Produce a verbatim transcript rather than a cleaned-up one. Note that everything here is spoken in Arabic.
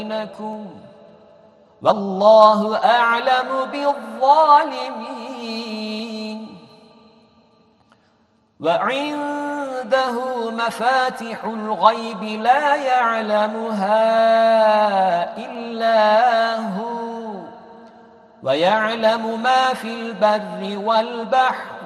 بينكم والله أعلم بالظالمين. وعنده مفاتح الغيب لا يعلمها إلا هو ويعلم ما في البر والبحر